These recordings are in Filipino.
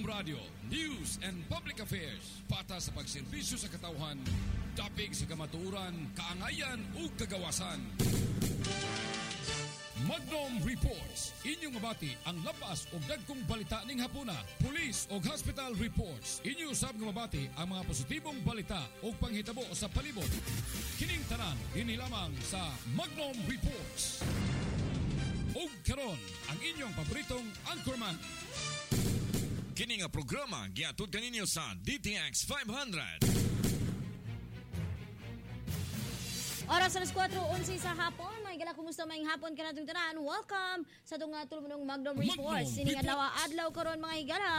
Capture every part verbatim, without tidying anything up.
Radio, News and Public Affairs. Pata sa pagserbisyo sa katawhan, dapig sa kamatuoran, kaangayan ug kagawasan. Magnum Reports, inyong mabati ang labas o dagkong balita ning hapuna. Police o hospital reports, inyo sab nga mabati ang mga positibong balita o panghitabo sa palibot. Kining tanan, ini lamang sa Magnum Reports. O karon, ang inyong paboritong anchorman. Kini nga programa giatod kaninyo sa D T X five hundred. Oras alas kwatro onse sa hapon. May gala, kumusta maying hapon ka natong tanan? Welcome sa itong uh, tulunong Magnum Reports. Sining adlaw-adlaw karon mga higala.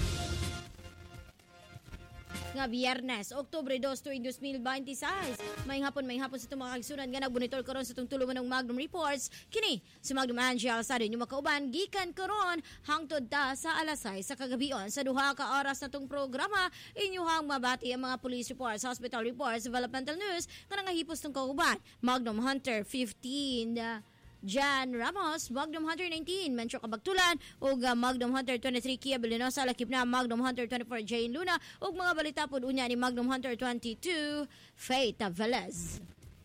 Nga Biyernes, Oktubre dos, tuig dos mil veintiséis. May hapon, may hapon sa itong mga kagsunan nga nagbunitor karon sa itong tulungan ng Magnum Reports. Kini, si Magnum Angel sa rin yung makauban, gikan karon hangtod ta sa alasay sa kagabion. Sa duha ka oras na itong programa, inyuhang mabati ang mga police reports, hospital reports, developmental news, nga nangahipos itong kauban. Magnum Hunter fifteen, uh, Jan Ramos, Magnum Hunter nineteen, Mencho Kabagtulan, ug uh, Magnum Hunter twenty-three, Kia Bilinosa, lakip na Magnum Hunter twenty-four, Jane Luna, ug mga balita pod unya ni Magnum Hunter twenty-two, Faith Velez.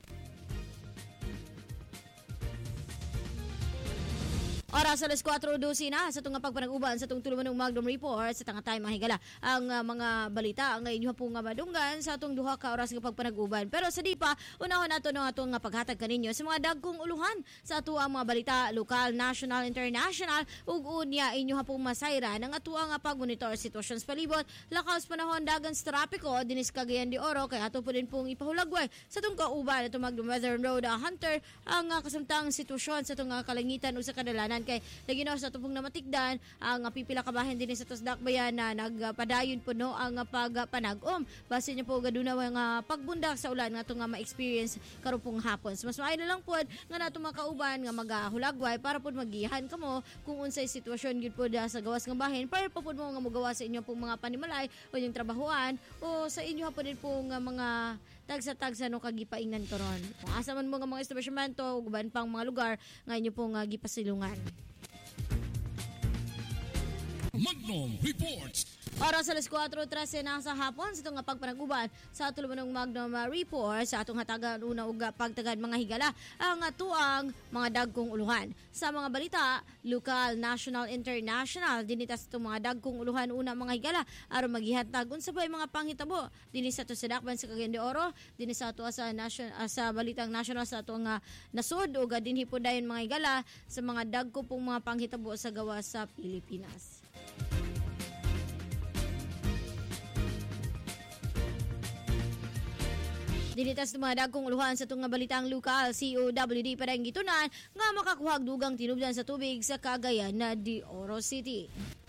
Oras alas kwatro dosi na sa itong pagpanag-uban sa itong tuluman ng Magnum Report sa tanga tayo mga higala. Ang uh, mga balita ang ngayon po nga madunggan sa itong duha ka oras ng pagpanag-uban. Pero sa di pa, unahon nato ng atong paghatag kaninyo sa mga dagkong uluhan sa ato ang mga balita, lokal, national, international, ug unya inyo ha pong masayra ng ato ang pag-monitor sitwasyon sa palibot, lakaw sa panahon, dagan sa trapiko, dinis Cagayan de Oro, kaya ato po din pong ipahulagway sa itong kauban, itong Magnum Weather Road uh, Hunter, ang uh, kasamtang sitwasyon sa itong uh, kalangitan o sa kadalanan kay laginaw sa tupong na matigdan ang uh, pipila kabahin din sa Tasdakbayan na nagpadayon uh, po no ang uh, pagpanag-om. Base niyo po gaduna ang uh, pagbundak sa ulan nga itong uh, ma-experience karupong hapon. So, mas maayo na lang po nga nato makauban nga magahulagway para po magihan kamo kung unsay sitwasyon gyud po da sa gawas ng bahin para po po mo nga mogawa sa inyo pong mga panimalay o yung trabahuan o sa inyo po din po nga mga tagsa-tagsa no kagipaingnan karon. Kung asa man mo nga mga establishmento ug uban pang mga lugar nga inyo pong uh, gipasilungan. Magnum Reports. Oras alas kwatro trese na sa hapon sa itong pagpanag-uban sa tuluman ng Magnum Report sa atong hatagan una ug pagtagad mga higala ang atuang mga dagkong uluhan. Sa mga balita, lokal, national, international, dinita sa itong mga dagkong uluhan una mga higala aron maghihatag unsabay mga panghitabo dinhi sa ato sa dakban sa Cagayan de Oro, dinhi sa ato sa national, sa balitang national sa atong uh, nasud ug dinhi po dayon mga higala sa mga dagko pong mga panghitabo sa gawas sa Pilipinas. Dinitas ng mga dagkong uluhan sa itong balitang lokal, C O W D parang gitunan nga makakuhag dugang tinubdan sa tubig sa Cagayan de Oro City.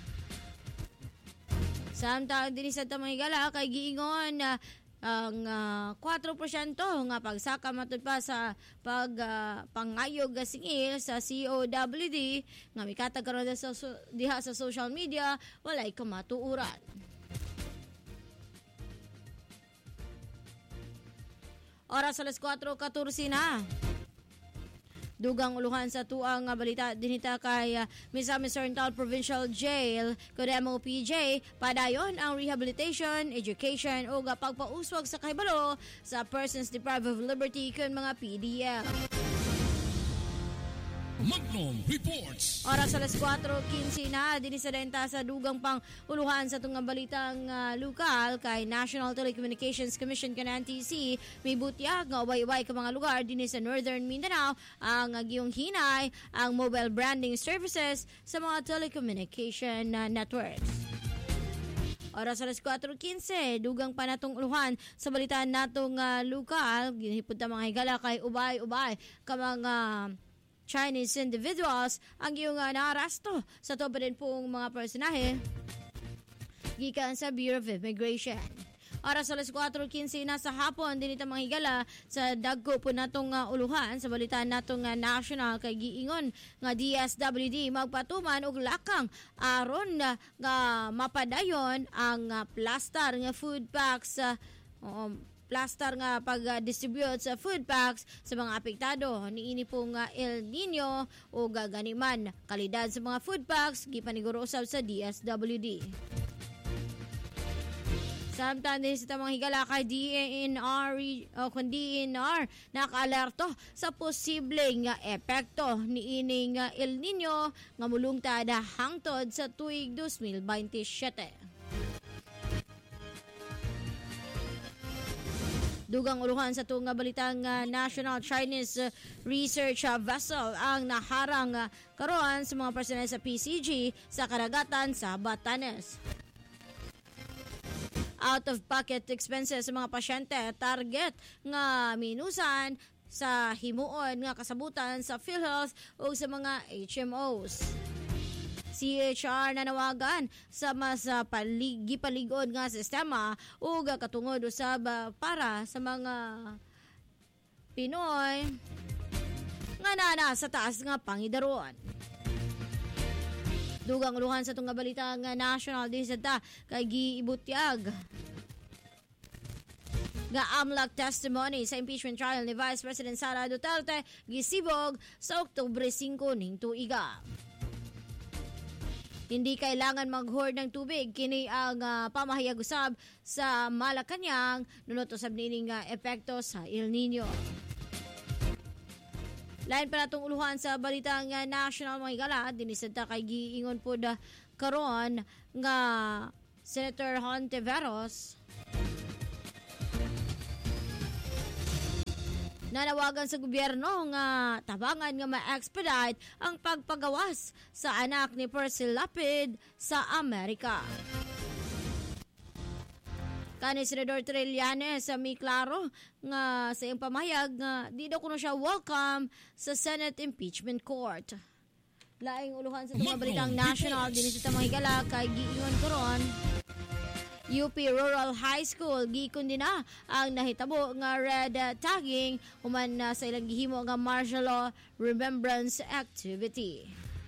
Samtang dinisad ta mga higala kay giingon na uh, ang uh, four percent nga pagsaka matud pa sa pag uh, pangayog singil sa C O W D nga mikatag karon sa so, diha sa social media walay kamatuuran. Oras alas kwatro katorse na. Dugang uluhan sa tuang balita dinita kay uh, Misamis Oriental Provincial Jail kod M O P J padayon ang rehabilitation, education o pagpauswag sa kahibalo sa persons deprived of liberty kung mga P D L. Magnum Reports. Oras alas kwatro kinse na dinisadenta sa dugang pang uluhan sa tungang balitang uh, lokal kay National Telecommunications Commission kan N T C may butyag nga ubay-ubay ka mga lugar dinhi sa Northern Mindanao ang uh, giyong hinay ang mobile branding services sa mga telecommunication uh, networks. Oras alas kwatro kinse, dugang pa natong uluhan sa balitaan natong uh, lokal ginhipod ta mga higala kay ubay-ubay ka mga Chinese individuals ang iyong uh, naarasto sa to pa din pong mga personahe gikan sa Bureau of Immigration. Oras alas kwatro kinse na sa hapon din ita mga higala sa dagko po natong uh, uluhan sa balitaan natong uh, national kay giingon nga D S W D magpatuman og lakang aron uh, nga mapadayon ang uh, plastar nga food packs uh, um, plastar nga pag-distribute sa food packs sa mga apektado niini pong uh, El Nino o gaganiman kalidad sa mga food packs gipaniguro usab sa D S W D. Samtang din sa mga higala kay D N R o kung D N R nakaalerto sa posibleng nga epekto ni ining nga El Nino nga mulungtad hangtod sa tuig twenty twenty-seven. Dugang uluhan sa tunga balitang uh, National Chinese uh, Research uh, Vessel ang naharang uh, karon sa mga personel sa P C G sa karagatan sa Batanes. Out-of-pocket expenses sa mga pasyente target nga minusan sa himuon nga kasabutan sa PhilHealth o sa mga H M Os. C H R nanawagan sa mas uh, paligi-paligod nga sistema ug katungod usab uh, para sa mga Pinoy nga nana sa taas nga pangidaron. Dugang uluhan sa tunga balita nga national din sa ta kay giibutyag nga amlak testimony sa impeachment trial ni Vice President Sara Duterte gisibog sa Oktubre five ning tuiga. Hindi kailangan mag-hoard ng tubig kini ang uh, pamahayag usab sa Malacañang nunot usab nining uh, epekto sa El Nino. Lain pa natong uluhan sa balitang uh, national mga higala dinisad ta kay giingon pod uh, karon nga Senator Hontiveros nanawagan sa gobyerno nga tabangan nga ma-expedite ang pagpagawas sa anak ni Percy Lapid sa Amerika. Kani Senador Trillanes sa may klaro nga sa iyang pamayag nga di daw kuno siya welcome sa Senate Impeachment Court. Laing uluhan sa mga balitang national din sa mga higala kay giingon karon U P Rural High School gikundina ang nahitabo nga red tagging human na sa ilang gihimo nga martial law remembrance activity.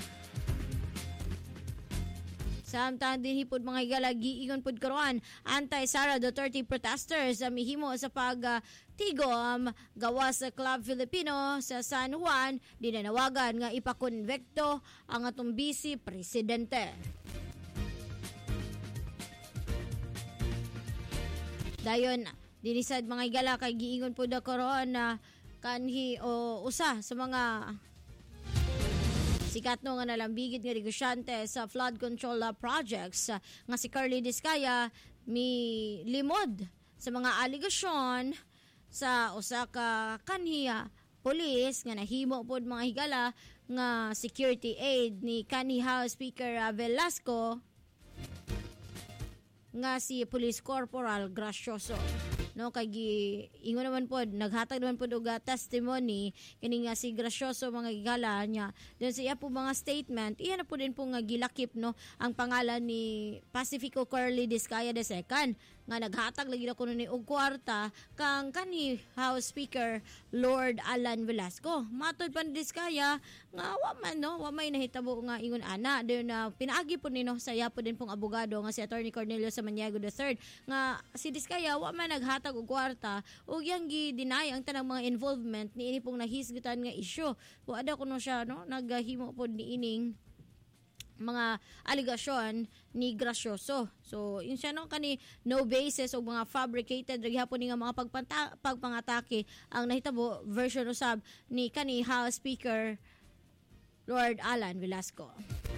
Samtang din hipod mga higala giingon pud karon anti-Sara Duterte protesters sa mihimo sa pag uh, tigom gawas sa Club Filipino sa San Juan dinanawagan nga ipakonvekto ang atong vice presidente. Dayon, dinisad mga higala kay giingon po da karon na kanhi o usa sa mga sikat no nga nalambigit nga negosyante sa flood control uh, projects uh, nga si Carly Diskaya mi limod sa mga aligasyon sa usa ka kanhiya pulis nga nahimo pod mga higala nga security aid ni kanhi House Speaker uh, Velasco nga si Police Corporal Gracioso. No kay ingon naman pod naghatag naman pod og testimony kini nga si Gracioso mga higala niya. Then sa iya po mga statement, iya na po din po nga gilakip no ang pangalan ni Pacifico Curly Diskaya the second nga naghatag lagi na kuno ni og kwarta kang kanhi House Speaker Lord Alan Velasco. Matod pa ni Diskaya nga wa man no, wa may nahitabo nga ingon ana. Dayon na uh, pinaagi po nino sa iya po din pong abogado nga si Attorney Cornelio Samaniego the third nga si Diskaya wa man naghatag og kwarta ug yang gi-deny ang tanang mga involvement ni ini pong nahisgutan nga isyu. Wa ada kuno siya no naghimo pod ni ining mga aligasyon ni Gracioso. So, yun siya no, kani no basis o mga fabricated raghapon ni nga mga pagpanta, pagpangatake ang nahitabo version usab ni kani House Speaker Lord Alan Velasco.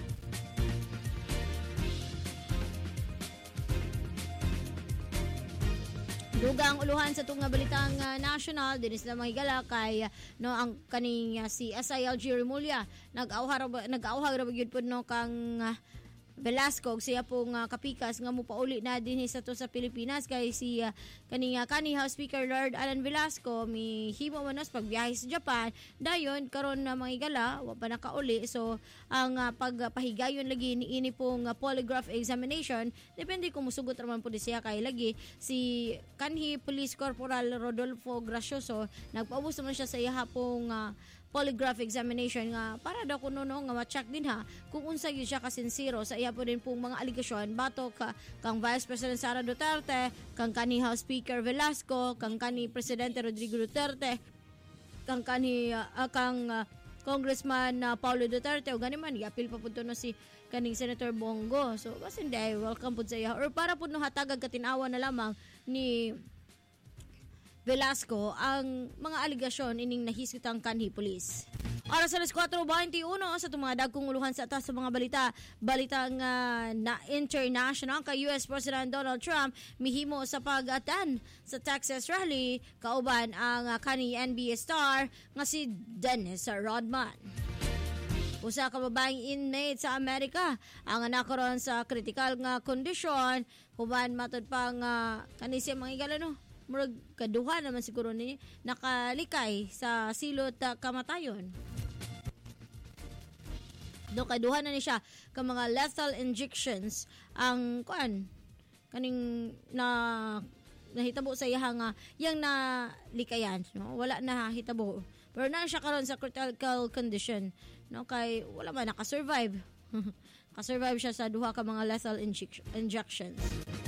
Dugang uluhan sa tunga balitang uh, national dinis na mga higala kay uh, no ang kaning uh, si S I L G Remulla nag-auha nag-auha ra gyud pud no kang uh, Velasco siya pong uh, kapikas nga mupauli na dinhi sa to sa Pilipinas kay si uh, kaning uh, kani House Speaker Lord Alan Velasco mi himo manos pagbiyahe sa Japan dayon karon na uh, mga higala wa pa nakauli so ang uh, pagpahigayon lagi ni ini pong uh, polygraph examination depende kung musugot ra man pud siya kay lagi si kanhi Police Corporal Rodolfo Gracioso nagpaubos naman siya sa iya pong uh, polygraph examination nga para daw kuno no nga ma-check din ha kung unsa gyud siya kasinsiro sa iya po din pong mga aligasyon batok ka, kang Vice President Sara Duterte, kang kani House Speaker Velasco, kang kani Presidente Rodrigo Duterte, kang kani uh, kang uh, Congressman uh, Paulo Duterte o gani man i-appeal pa pud no si kaning Senator Bongo. So basin day welcome pud sa iya or para pud no hatagag katinawa na lamang ni Velasco ang mga aligasyon ining nahisgutang kanhi pulis. Oras alas kwatro twenty-one sa itong mga dagkong uluhan sa atas sa mga balita. Balitang uh, na international kay U S President Donald Trump mihimo sa pag-atan sa Texas rally kauban ang uh, kani N B A star nga si Dennis Rodman. Usa ka babaeng inmate sa Amerika ang nakaroon sa critical nga kondisyon huban matud pang uh, kani siya mga igala no murag kaduha naman siguro ni nakalikay sa silot uh, kamatayon. Do kaduha na ni siya ka mga lethal injections ang kuan kaning na nahitabo sa iya nga yang na likayan no wala na hitabo pero na siya karon sa critical condition no kay wala man naka-survive. Naka-survive siya sa duha ka mga lethal injec- injections.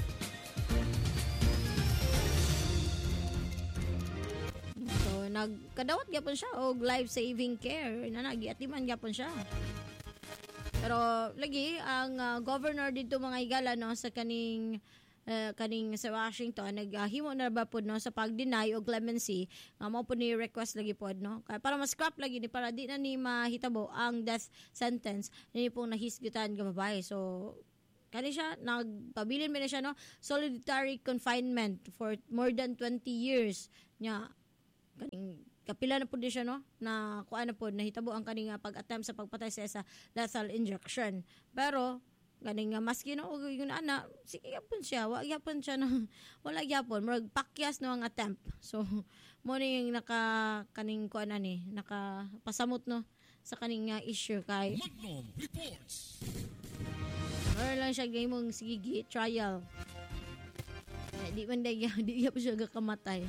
Nagkadawat gyapon siya og life-saving care na nagiatiman gyapon siya. Pero lagi ang uh, governor dito mga igala no sa kaning uh, kaning sa Washington naghimo na ba pod no sa pag-deny og clemency nga mao po ni request lagi pod no kay para ma-scrap lagi ni para di na ni mahitabo ang death sentence ni pong nahisgutan nga babae. So kani siya nagpabilin mi na siya no solitary confinement for more than twenty years nya kaning kapila na po din siya no na kuan na po nahitabo ang kaning pag-attempt sa pagpatay sa sa lethal injection pero kaning maski no og yung ana sige gyapon siya wa gyapon siya no wala gyapon murag pakyas no ang attempt so mo ni yung naka kaning kuan ani naka pasamot no sa kaning uh, issue kay Magnum Reports. Or lang siya gayong sige trial eh, di man day di gyapon siya gakamatay.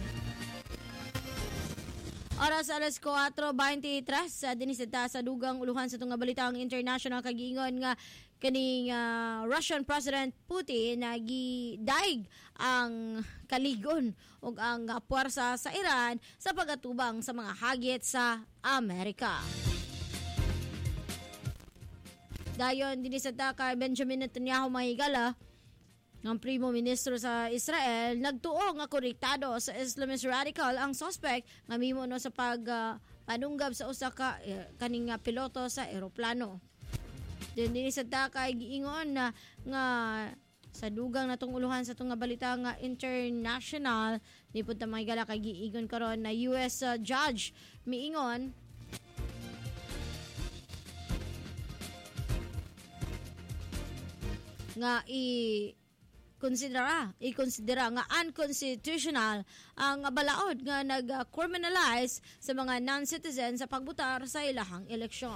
Oras alas kwatro twenty-three sa dinisita sa dugang uluhan sa tunga balitang international kagiingon nga kaning uh, Russian President Putin nagidaig ang kaligon ug ang uh, puwersa sa Iran sa pagatubang sa mga hagit sa Amerika. Dayon dinisita kay Benjamin Netanyahu mahigala ng Primo Ministro sa Israel, nagtuo nga konektado sa Islamist radical ang suspect nga mimo no sa pag uh, panunggab sa usa ka eh, kaning uh, piloto sa eroplano. Din dinhi sa takay giingon na nga sa dugang natong uluhan sa tunga balita nga international ni pud ta mahigala kay giingon karon na U S uh, judge miingon nga i konsidera i-konsidera nga unconstitutional ang balaod nga nag-criminalize sa mga non-citizen sa pagbutar sa ilahang eleksyon.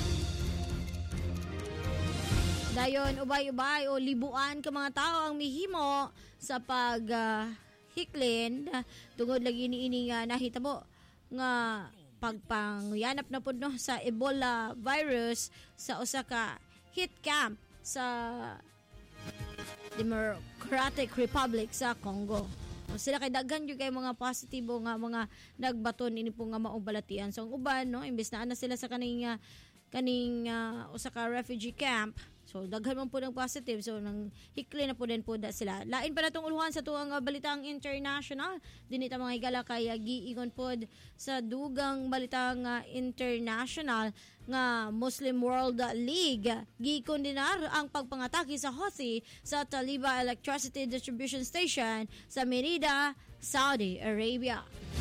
Dayon ubay-ubay o libuan ka mga tao ang mihimo sa pag uh, hiklin tungod lagi ni ini nga nahitabo nga pagpangyanap na pud no sa Ebola virus sa usa ka hit camp sa Democratic Republic sa Congo. So, sila kay daghan gyud kay mga positibo nga mga nagbaton ini po nga maong balatian. So ang uban no imbes na ana sila sa kaning uh, kaning uh, usa ka refugee camp. So daghan man po ng positive so nang hikli na po din po da sila. Lain pa natong uluhan sa tuang uh, balitang international dinita mga higala kay uh, giingon pod sa dugang balitang uh, international nga Muslim World League gikondenar ang pagpangatake sa Houthi sa Taliba Electricity Distribution Station sa Merida, Saudi Arabia.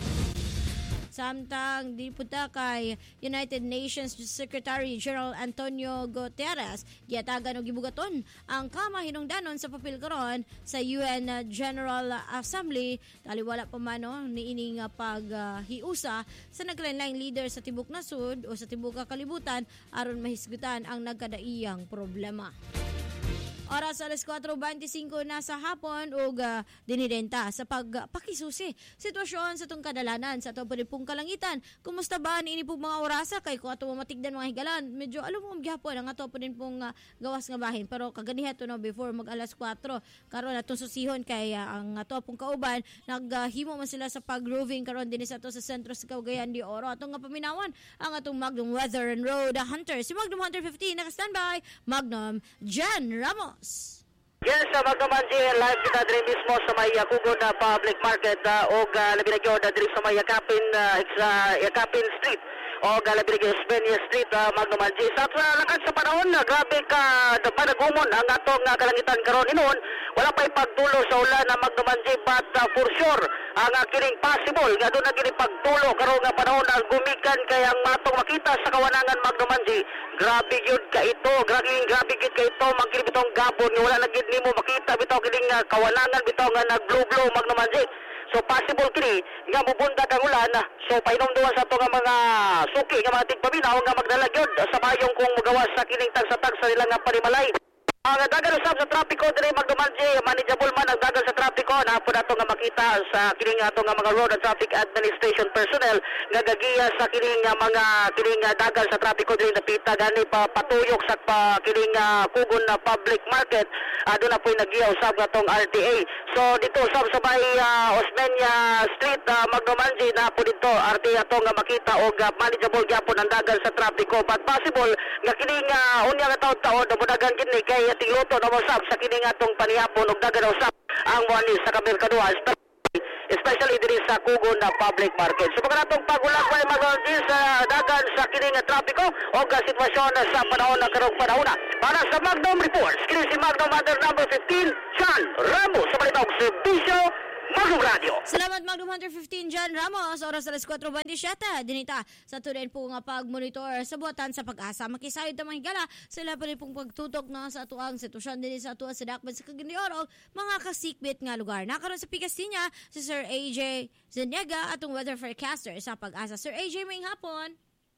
Samtang diputa kay United Nations Secretary General Antonio Guterres giatagan og gibugaton ang kamahinungdanon sa papel karon sa U N General Assembly taliwala pa man no niining paghiusa uh, sa naglain-laing leader sa tibok nasud o sa tibok kalibutan aron mahisgutan ang nagkadaiyang problema. Oras alas kwatro bentisinko na sa hapon ug uh, dinidenta sa pagpakisusi. Sitwasyon sa itong kadalanan sa itong pong kalangitan. Kumusta ba ini pong mga orasa kay kung ato matigdan mga higalan? Medyo alam mo gyapon ang ato po din pong uh, gawas nga bahin. Pero kaganiha to no before mag alas kwatro karon atong susihon kay uh, ang ato pong kauban naghimo uh, man sila sa pag-roving karon dinhi sa ato sa sentro sa Cagayan de Oro. Atong nga paminawan ang atong Magnum Weather and Road Hunter. Si Magnum Hunter fifteen naka-standby. Magnum Jan Ramos. Yes, sa uh, Magkamanji, live kita diri mismo sa may Yakugod na public market uh, o uh, labi na gyud diri sa may Yakapin, uh, uh, Yakapin Street o uh, labi na gyud Spenia Street, uh, Magkamanji. Sa uh, lakas sa panahon, uh, grabe ka panagumon ang atong uh, kalangitan karon inon. Wala pa ipagtulo sa ulan na Magkamanji, but uh, for sure, ang uh, kining possible nga doon na gini pagtulo karon nga panahon ang gumikan kay ang matong makita sa kawanangan Magkamanji. Grabe gyud ka ito, grabe grabe gyud ka ito, magkili bitong gabon nga wala na gyud nimo makita bitaw kining uh, kawanangan bitaw nga nag-blow-blow Magkamanji. So possible kini nga mubundag ang ulan. So painom duwa sa to nga mga suki nga mga tigpaminaw nga magdala gyud sa bayong kung magawas sa kining tagsa-tag sa ilang nga panimalay. Ang dagan usab sa trapiko diri Magkamanji, manageable man ang dagan sa trapiko na po nato nga makita sa kining ato nga mga road and traffic administration personnel nga gagiya sa kining mga kining dagan sa trapiko diri napita gani pa patuyok sa pa, kining uh, kugon na public market. Ado uh, na po nagiya usab atong R T A. So dito usab sa may uh, Osmeña Street, uh, Magkamanji na po dito R T A ato nga makita og uh, manageable gyapon ang dagan sa trapiko. But possible nga kining uh, unya nga taon-taon na budagan kini kay tingluto na usab sa kining atong panihapon ug dagan usab ang muani sa kamerkaduha especially diri sa kugon na public market. So mga natong pagulagway Magkamanji sa dagan sa kining trapiko o ga sitwasyon sa panahon na karong panahon. Para sa Magnum Reports, kini si Magnum Hunter number fifteen, Jan Ramos sa balitang serbisyo Magnum Radio. Salamat Magnum Hunter fifteen Jan Ramos. Oras alas kwatro bentisyete dinita sa tuloy po nga pagmonitor sa buhatan sa pag-asa. Makisayod na mahigala sila pa rin pong pagtutok na sa atuang sitwasyon din sa atuang sa dakban sa Cagayan de Oro mga kasikbit nga lugar. Nakaroon sa pikas niya si Sir A J Zuniaga atong weather forecaster sa pag-asa. Sir A J, may hapon.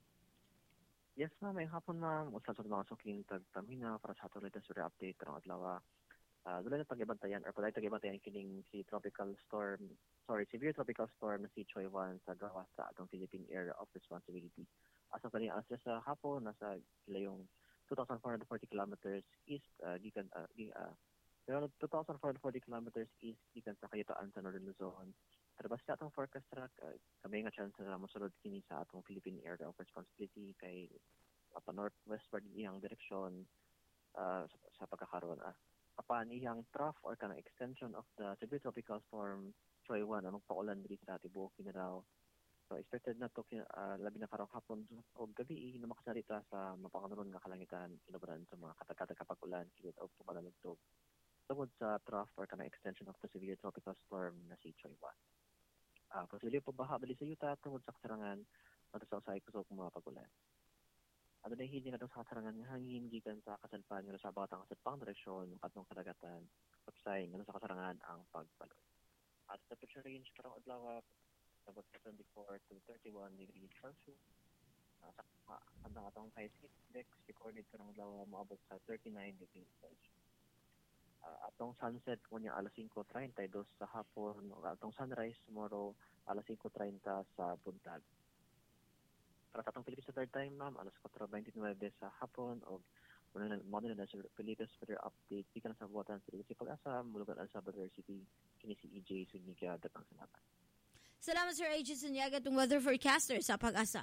Yes ma'am, may hapon ma'am. Usa sa mga suking tagtamina para sa ato latest weather update karong adlaw. Uh, Dula na tagibantayan or pala tagibantayan kining si tropical storm, sorry, severe tropical storm na si Choy Wan sa gawas sa atong Philippine Area of Responsibility. Asa pa niya asya sa hapon, nasa ilayong two thousand four hundred forty kilometers east, uh, gikan, uh, uh, pero two thousand four hundred forty kilometers east, gikan sa Kayutaan sa Northern Luzon. Pero basta atong forecast track, uh, kami nga chance na masunod kini sa atong Philippine Area of Responsibility kay apa northwestward iyang direksyon uh, sa, sa pagkakaroon. Ah. Apan iyang trough or kanang extension of the severe tropical storm Choy Wan anong paulan diri sa tibuok Mindanao. So expected na to uh, labi na karong hapon o gabi na makasarita sa mapakanuron nga kalangitan kilogram sa mga katag-katag kapag ulan kilit og tumalalugtog. Tungod sa trough or kanang extension of the severe tropical storm na si Choy Wan. Uh, posible po baha bali sa yuta tungod sa kasarangan at sa usay kusog mga pagulan. Ano na hindi nga daw sa kasarangan nga hangin gikan sa kasadpan nga sa batang kasadpang direksyon ng katong kadagatan kapsay nga sa kasarangan ang pagbalot. At sa temperature range karong adlaw about twenty-four to thirty-one degrees Celsius. Uh, sa ang atong high heat index recorded karong adlaw moabot sa thirty-nine degrees Celsius. Uh, atong sunset kunya alas cinco treinta y dos sa hapon ug atong sunrise tomorrow alas cinco treinta sa buntag. Para sa atong Philippines sa third time, ma'am, alas kwatro bentynwebe sa hapon o muna na sa Philippines weather update. Di ka na sa buwatan sa Philippines pag-asa, mulugan ang Salvador City, kini si E J Zuniaga, datang salamat. Salamat Sir A J Zuniaga, itong weather forecaster sa pag-asa.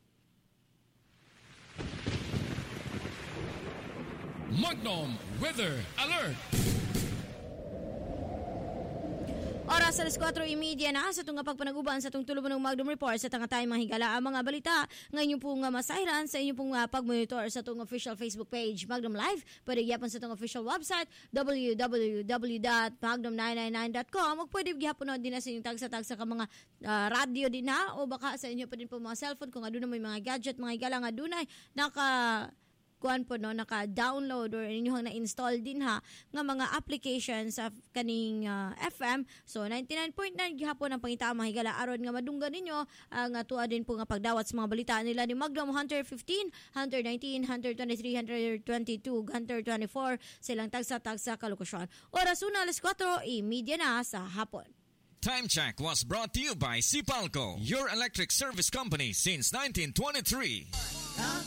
Magnum Weather Alert! Oras alas kwatro treinta na sa itong pagpanaguban sa itong tulubon ng Magnum Report sa tanga tayo mahigala ang mga balita ngayon pong uh, masayran sa inyong pong uh, pagmonitor sa itong official Facebook page Magnum Live. Pwede gyapon sa itong official website w w w dot magnum nine nine nine dot com o pwede gyapon din na sa inyong tagsa-tagsa ka mga uh, radio din na o baka sa inyo pa din po mga cellphone kung aduna may mga gadget, mga higala nga dunay naka kuan po no naka-download or inyong na-install din ha nga mga applications sa kaning uh, F M. So ninety-nine point nine gihapon ang pangita mga higala aron nga madunggan ninyo ang uh, tuwa din po nga pagdawat sa mga balita nila ni Magnum Hunter fifteen, Hunter nineteen, Hunter twenty-three, Hunter twenty-two, Hunter twenty-four silang tagsa-tagsa kalukusyon. Oras una alas kwatro, i-media na sa hapon. Time check was brought to you by Sipalco, your electric service company since nineteen twenty-three.